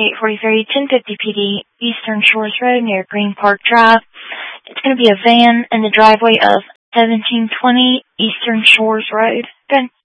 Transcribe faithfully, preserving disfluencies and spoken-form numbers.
eight forty-three, ten fifty P D, Eastern Shores Road near Green Park Drive. It's going to be a van in the driveway of seventeen twenty Eastern Shores Road. Good.